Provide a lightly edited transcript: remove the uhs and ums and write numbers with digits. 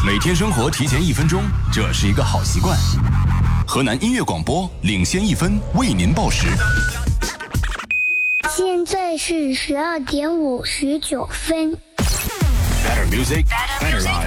每天生活提前1分钟，这是一个好习惯。河南音乐广播领先1分，为您报时。 现在是12点59分。 Better music, better life.